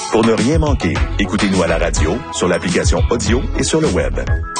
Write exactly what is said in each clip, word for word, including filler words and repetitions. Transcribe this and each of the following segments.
Pour ne rien manquer, écoutez-nous à la radio, sur l'application audio et sur le web.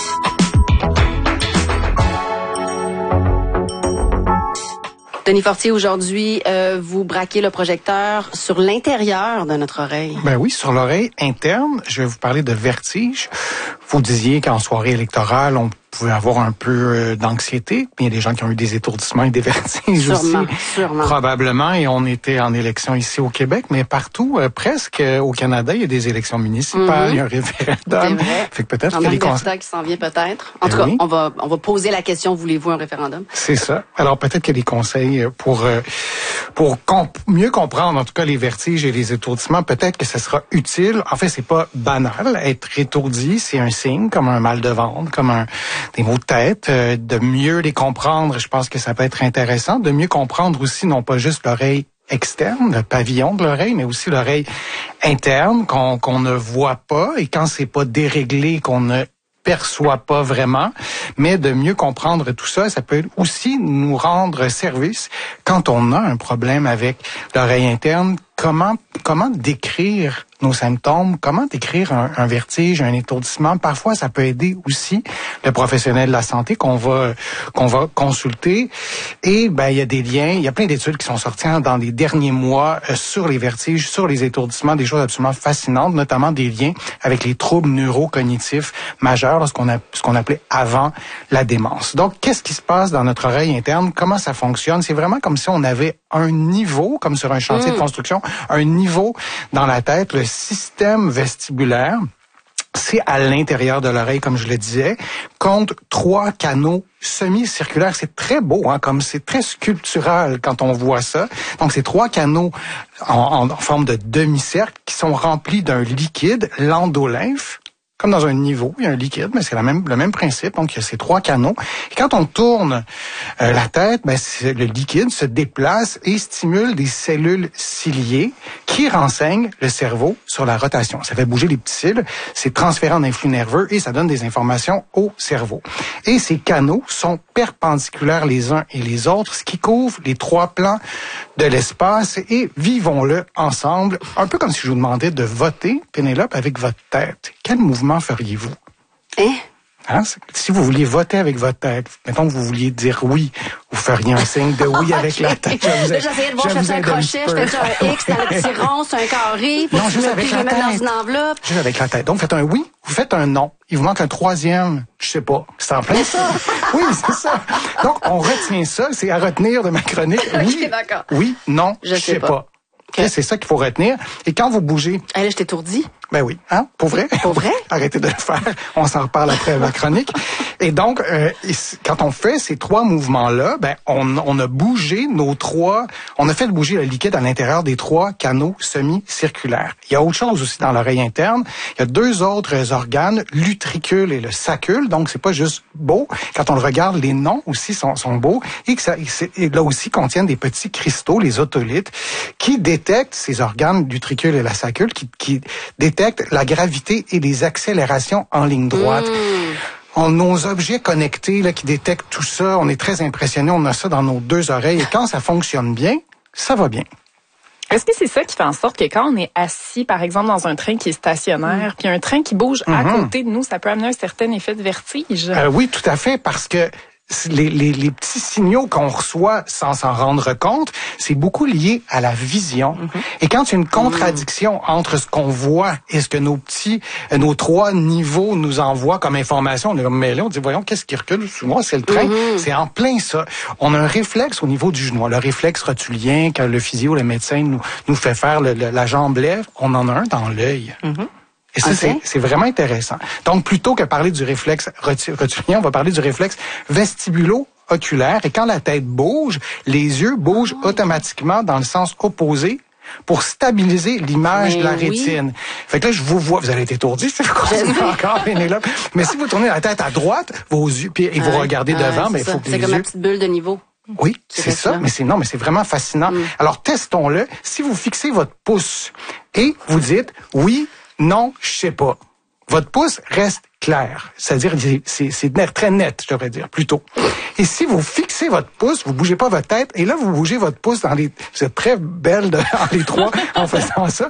Denis Fortier, aujourd'hui, euh, vous braquez le projecteur sur l'intérieur de notre oreille. Ben oui, sur l'oreille interne. Je vais vous parler de vertige. Vous disiez qu'en soirée électorale, on pouvait avoir un peu d'anxiété. Il y a des gens qui ont eu des étourdissements et des vertiges sûrement, aussi. Sûrement. Probablement. Et on était en élection ici au Québec, mais partout, euh, presque euh, au Canada, il y a des élections municipales, mm-hmm. il y a un référendum. C'est vrai. Fait que peut-être en que les conseils qui s'en vient peut-être. En ben tout oui. cas, on va on va poser la question, voulez-vous un référendum? C'est ça. Alors peut-être que les conseils pour euh, pour comp- mieux comprendre en tout cas les vertiges et les étourdissements, peut-être que ce sera utile. En fait, c'est pas banal. Être étourdi, c'est un signe, comme un mal de ventre, comme un des maux de tête. Euh, de mieux les comprendre, je pense que ça peut être intéressant. De mieux comprendre aussi, non pas juste l'oreille externe, le pavillon de l'oreille, mais aussi l'oreille interne qu'on qu'on ne voit pas. Et quand c'est pas déréglé, qu'on ne perçoit pas vraiment, mais de mieux comprendre tout ça, ça peut aussi nous rendre service quand on a un problème avec l'oreille interne. Comment comment décrire nos symptômes, comment décrire un, un vertige, un étourdissement? Parfois, ça peut aider aussi le professionnel de la santé qu'on va qu'on va consulter. Et ben il y a des liens, il y a plein d'études qui sont sorties dans les derniers mois euh, sur les vertiges, sur les étourdissements, des choses absolument fascinantes, notamment des liens avec les troubles neurocognitifs majeurs, ce qu'on a ce qu'on appelait avant la démence. Donc, qu'est-ce qui se passe dans notre oreille interne? Comment ça fonctionne? C'est vraiment comme si on avait un niveau, comme sur un chantier mmh. de construction, un niveau dans la tête, le système vestibulaire. C'est à l'intérieur de l'oreille, comme je le disais, compte trois canaux semi-circulaires. C'est très beau, hein, comme c'est très sculptural quand on voit ça. Donc, c'est trois canaux en, en, en forme de demi-cercle qui sont remplis d'un liquide, l'endolymphe. Comme dans un niveau, il y a un liquide, mais c'est la même, le même principe. Donc, il y a ces trois canaux. Et quand on tourne euh, la tête, ben, le liquide se déplace et stimule des cellules ciliées qui renseignent le cerveau sur la rotation. Ça fait bouger les petits cils, c'est transféré en influx nerveux et ça donne des informations au cerveau. Et ces canaux sont perpendiculaires les uns et les autres, ce qui couvre les trois plans de l'espace. Et vivons-le ensemble, un peu comme si je vous demandais de voter, Pénélope, avec votre tête. Quel mouvement feriez-vous? Hein? Hein? Si vous vouliez voter avec votre tête, mettons que vous vouliez dire oui, vous feriez un signe de oui avec okay. la tête. J'essayais de voir, je faisais un crochet, je faisais un X, un petit rond, c'est un carré, non, juste avec je la le mets dans tête. une enveloppe. Juste avec la tête. Donc, faites un oui, vous faites un non. Il vous manque un troisième, je sais pas. C'est en plein ça. Oui, c'est ça. Donc, on retient ça, c'est à retenir de ma chronique. Oui, okay, d'accord. Oui, non, je, je sais pas. pas. Okay. C'est ça qu'il faut retenir. Et quand vous bougez... Ah, là, je t'étourdis. Ben oui, hein, pour vrai? Pour vrai? Arrêtez de le faire. On s'en reparle après la chronique. Et donc, euh, quand on fait ces trois mouvements-là, ben on, on a bougé nos trois, on a fait bouger le liquide à l'intérieur des trois canaux semi-circulaires. Il y a autre chose aussi dans l'oreille interne. Il y a deux autres organes, l'utricule et le sacule. Donc, c'est pas juste beau. Quand on le regarde, les noms aussi sont, sont beaux. Et que ça, et là aussi contiennent des petits cristaux, les otolithes, qui détectent ces organes, l'utricule et la sacule, qui, qui détectent la gravité et les accélérations en ligne droite. Mmh. On, nos objets connectés là, qui détectent tout ça, on est très impressionnés, on a ça dans nos deux oreilles. Et quand ça fonctionne bien, ça va bien. Est-ce que c'est ça qui fait en sorte que quand on est assis, par exemple, dans un train qui est stationnaire, mmh. puis un train qui bouge mmh. à côté de nous, ça peut amener un certain effet de vertige? Euh, oui, tout à fait, parce que Les, les, les petits signaux qu'on reçoit sans s'en rendre compte, c'est beaucoup lié à la vision. Mm-hmm. Et quand il y a une contradiction mm. entre ce qu'on voit et ce que nos petits, nos trois niveaux nous envoient comme information, on est comme mêlés, on dit, voyons, qu'est-ce qui recule? Souvent, c'est le train. Mm-hmm. C'est en plein ça. On a un réflexe au niveau du genou. Le réflexe rotulien, quand le physio, le médecin nous, nous fait faire le, le, la jambe lève, on en a un dans l'œil. Mm-hmm. Et ça, okay. c'est, c'est vraiment intéressant. Donc, plutôt que parler du réflexe rotulien, on va parler du réflexe vestibulo-oculaire. Et quand la tête bouge, les yeux bougent oh. automatiquement dans le sens opposé pour stabiliser l'image Mais de la oui. rétine. Fait que là, je vous vois, vous allez être étourdi, si vous continuez encore, Pénélope. Mais si vous tournez la tête à droite, vos yeux, puis et vous ah, regardez ah, devant, mais il faut que c'est les comme yeux... ma petite bulle de niveau. Oui, c'est, c'est ça, ça, mais c'est non, mais c'est vraiment fascinant. Mm. Alors, testons-le. Si vous fixez votre pouce et vous dites « oui », non, je sais pas. Votre pouce reste clair. C'est-à-dire, c'est, c'est net, très net, je devrais dire, plutôt. Et si vous fixez votre pouce, vous bougez pas votre tête, et là, vous bougez votre pouce dans les... Vous êtes très belle de, dans les trois en faisant ça.